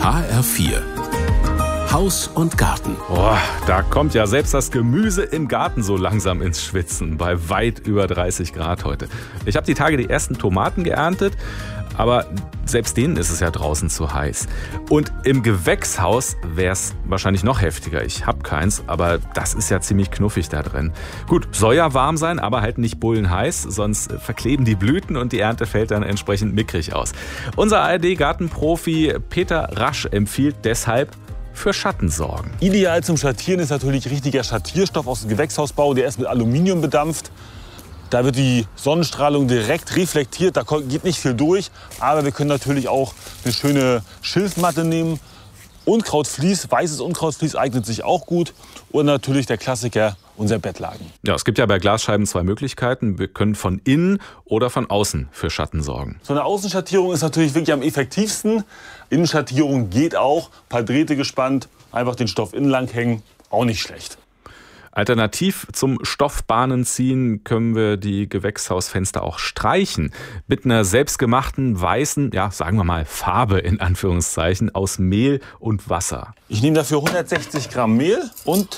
HR4 Haus und Garten. Boah, da kommt ja selbst das Gemüse im Garten so langsam ins Schwitzen, bei weit über 30 Grad heute. Ich habe die Tage die ersten Tomaten geerntet, aber selbst denen ist es ja draußen zu heiß. Und im Gewächshaus wäre es wahrscheinlich noch heftiger. Ich habe keins, aber das ist ja ziemlich knuffig da drin. Gut, soll ja warm sein, aber halt nicht bullenheiß, sonst verkleben die Blüten und die Ernte fällt dann entsprechend mickrig aus. Unser ARD-Gartenprofi Peter Rasch empfiehlt deshalb für Schatten sorgen. Ideal zum Schattieren ist natürlich richtiger Schattierstoff aus dem Gewächshausbau, der ist mit Aluminium bedampft. Da wird die Sonnenstrahlung direkt reflektiert, da geht nicht viel durch. Aber wir können natürlich auch eine schöne Schilfmatte nehmen. Unkrautvlies, weißes Unkrautvlies eignet sich auch gut. Und natürlich der Klassiker, unser Bettlaken. Ja, es gibt ja bei Glasscheiben zwei Möglichkeiten. Wir können von innen oder von außen für Schatten sorgen. So eine Außenschattierung ist natürlich wirklich am effektivsten. Innenschattierung geht auch. Ein paar Drähte gespannt, einfach den Stoff innen lang hängen, auch nicht schlecht. Alternativ zum Stoffbahnen ziehen können wir die Gewächshausfenster auch streichen. Mit einer selbstgemachten weißen, ja sagen wir mal Farbe in Anführungszeichen, aus Mehl und Wasser. Ich nehme dafür 160 Gramm Mehl und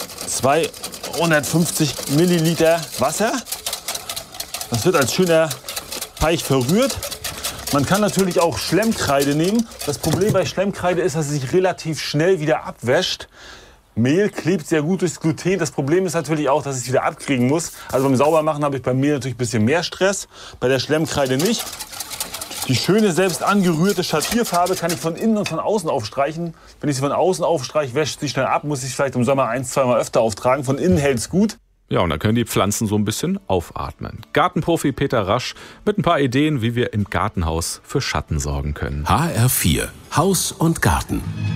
250 Milliliter Wasser. Das wird als schöner Teig verrührt. Man kann natürlich auch Schlemmkreide nehmen. Das Problem bei Schlemmkreide ist, dass sie sich relativ schnell wieder abwäscht. Mehl klebt sehr gut durchs Gluten. Das Problem ist natürlich auch, dass ich es wieder abkriegen muss. Also beim Saubermachen habe ich beim Mehl natürlich ein bisschen mehr Stress, bei der Schlemmkreide nicht. Die schöne, selbst angerührte Schattierfarbe kann ich von innen und von außen aufstreichen. Wenn ich sie von außen aufstreiche, wäscht sie schnell ab, muss ich vielleicht im Sommer 1-2 Mal öfter auftragen. Von innen hält es gut. Ja, und dann können die Pflanzen so ein bisschen aufatmen. Gartenprofi Peter Rasch mit ein paar Ideen, wie wir im Gartenhaus für Schatten sorgen können. HR4 Haus und Garten.